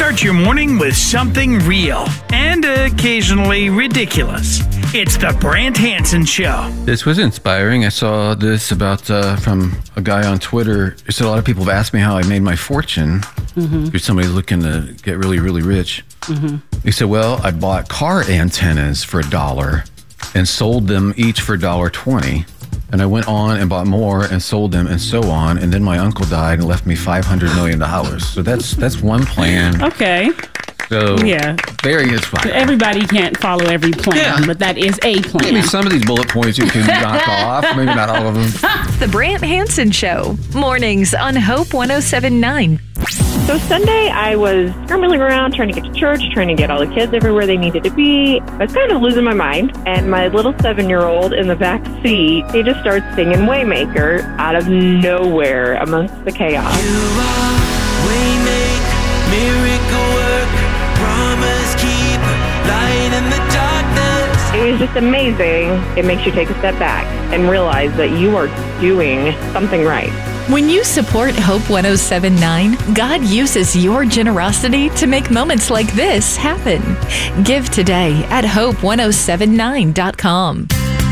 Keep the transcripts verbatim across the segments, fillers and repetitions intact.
Start your morning with something real and occasionally ridiculous. It's the Brant Hansen Show. This was inspiring. I saw this about uh, from a guy on Twitter. He said a lot of people have asked me how I made my fortune. Mm-hmm. If somebody looking to get really, really rich. Mm-hmm. He said, well, I bought car antennas for a dollar and sold them each for a dollar twenty. And I went on and bought more and sold them and so on. And then my uncle died and left me five hundred million dollars. So that's that's one plan. Okay. So yeah, very inspiring. Everybody can't follow every plan, yeah. but that is a plan. Maybe some of these bullet points you can knock off. Maybe not all of them. The Brant Hansen Show. Mornings on Hope one oh seven point nine. So Sunday, I was scrambling around trying to get to church, trying to get all the kids everywhere they needed to be. I was kind of losing my mind, and my little seven-year-old in the back seat, he just starts singing Waymaker out of nowhere amongst the chaos. You are Waymaker, miracle worker, promise keeper, light in the darkness. It was just amazing. It makes you take a step back and realize that you are doing something right. When you support Hope one oh seven point nine, God uses your generosity to make moments like this happen. Give today at hope one oh seven nine dot com.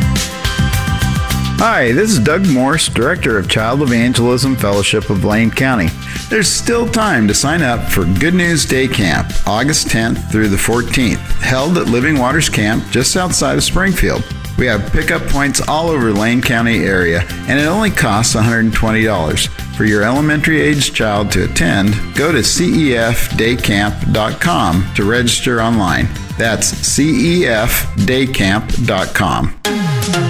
Hi, this is Doug Morse, Director of Child Evangelism Fellowship of Lane County. There's still time to sign up for Good News Day Camp, August tenth through the fourteenth, held at Living Waters Camp just outside of Springfield. We have pickup points all over Lane County area, and it only costs one hundred twenty dollars. For your elementary-aged child to attend, go to c e f day camp dot com to register online. That's c e f day camp dot com.